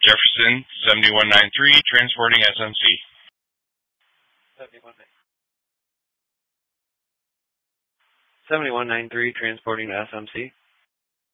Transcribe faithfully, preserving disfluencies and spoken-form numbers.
Jefferson, seventy-one ninety-three, transporting S M C. seventy-one ninety-three, transporting to S M C.